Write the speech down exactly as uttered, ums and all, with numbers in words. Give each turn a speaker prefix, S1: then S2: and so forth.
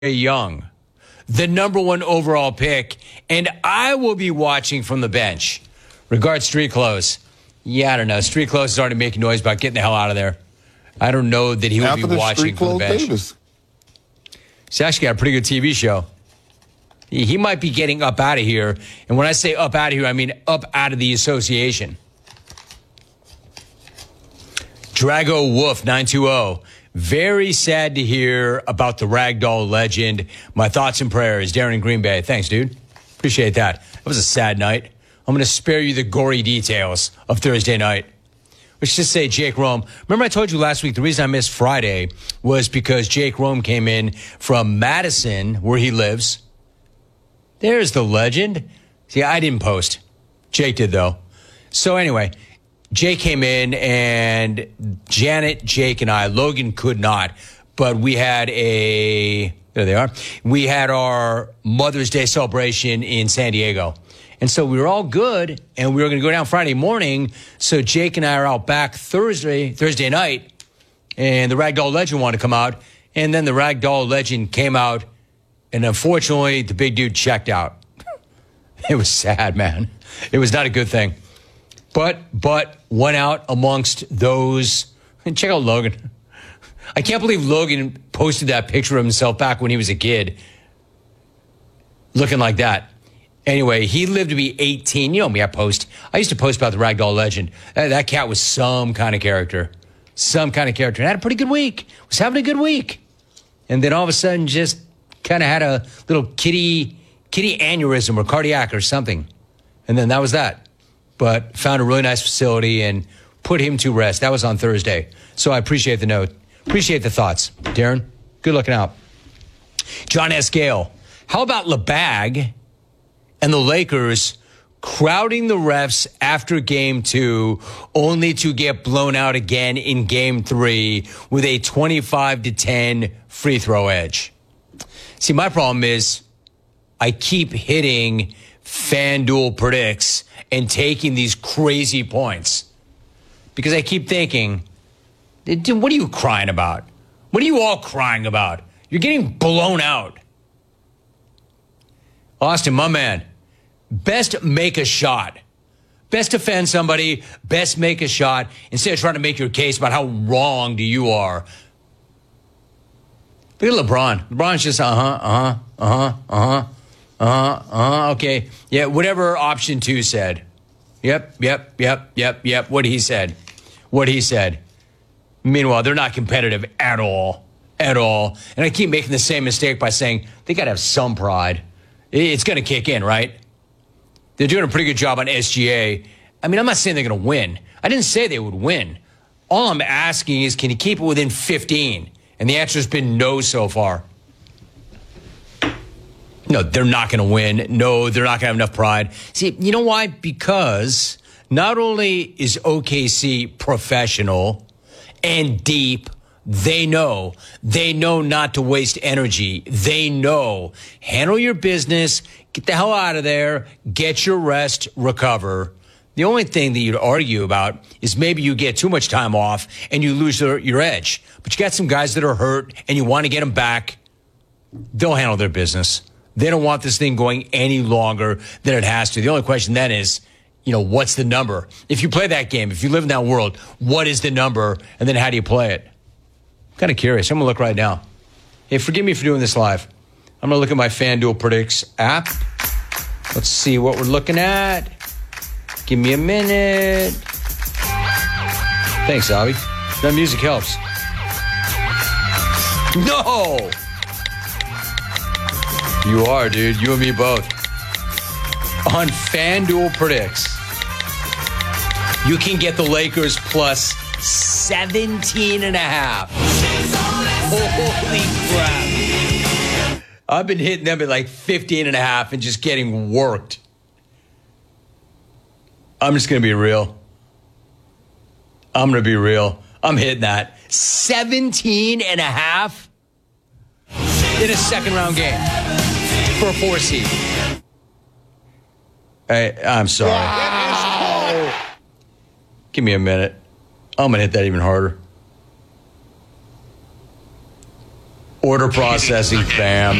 S1: Young, the number one overall pick, and I will be watching from the bench. Regards Street Clothes. Yeah, I don't know. Street Clothes is already making noise about getting the hell out of there. I don't know that he will
S2: After
S1: be watching from the bench.
S2: Davis.
S1: He's actually got a pretty good T V show. He, he might be getting up out of here. And when I say up out of here, I mean up out of the association. Drago Wolf nine two zero. Very sad to hear about the Ragdoll legend. My thoughts and prayers. Darren in Green Bay. Thanks, dude. Appreciate that. That was a sad night. I'm going to spare you the gory details of Thursday night. Let's just say Jake Rome. Remember I told you last week the reason I missed Friday was because Jake Rome came in from Madison, where he lives. There's the legend. See, I didn't post. Jake did, though. So anyway, Jake came in, and Janet, Jake, and I, Logan could not, but we had a, there they are, we had our Mother's Day celebration in San Diego. And so we were all good, and we were going to go down Friday morning, so Jake and I are out back Thursday, Thursday night, and the Ragdoll Legend wanted to come out, and then the Ragdoll Legend came out, and unfortunately, the big dude checked out. It was sad, man. It was not a good thing. But, but went out amongst those. And check out Logan. I can't believe Logan posted that picture of himself back when he was a kid. Looking like that. Anyway, he lived to be eighteen. You know me, I post. I used to post about the Ragdoll Legend. That, that cat was some kind of character. Some kind of character. And had a pretty good week. Was having a good week. And then all of a sudden just kind of had a little kitty, kitty aneurysm or cardiac or something. And then that was that. But found a really nice facility and put him to rest. That was on Thursday. So I appreciate the note. Appreciate the thoughts. Darren, good looking out. John S. Gale, how about LeBag and the Lakers crowding the refs after game two, only to get blown out again in game three with a twenty-five to ten free throw edge? See, my problem is I keep hitting FanDuel predicts and taking these crazy points because I keep thinking, dude, what are you crying about? What are you all crying about? You're getting blown out. Austin, my man, best make a shot. Best defend somebody, best make a shot instead of trying to make your case about how wrong you are. Look at LeBron. LeBron's just uh-huh, uh-huh, uh-huh, uh-huh. Uh, uh, okay. Yeah, whatever option two said. Yep, yep, yep, yep, yep. What he said. What he said. Meanwhile, they're not competitive at all. At all. And I keep making the same mistake by saying they got to have some pride. It's going to kick in, right? They're doing a pretty good job on S G A. I mean, I'm not saying they're going to win. I didn't say they would win. All I'm asking is, can you keep it within fifteen? And the answer has been no so far. No, they're not going to win. No, they're not going to have enough pride. See, you know why? Because not only is O K C professional and deep, they know. They know not to waste energy. They know. Handle your business. Get the hell out of there. Get your rest. Recover. The only thing that you'd argue about is maybe you get too much time off and you lose your, your edge. But you got some guys that are hurt and you want to get them back. They'll handle their business. They don't want this thing going any longer than it has to. The only question then is, you know, what's the number? If you play that game, if you live in that world, what is the number? And then how do you play it? I'm kind of curious. I'm going to look right now. Hey, forgive me for doing this live. I'm going to look at my FanDuel Predicts app. Let's see what we're looking at. Give me a minute. Thanks, Avi. That music helps. No! You are, dude. You and me both. On FanDuel Predicts, you can get the Lakers plus seventeen and a half. Holy crap. I've been hitting them at like fifteen and a half and just getting worked. I'm just going to be real. I'm going to be real. I'm hitting that. seventeen and a half in a second round game for a four seed. Hey, I'm sorry. Wow. Give me a minute. I'm going to hit that even harder. Order processing, fam.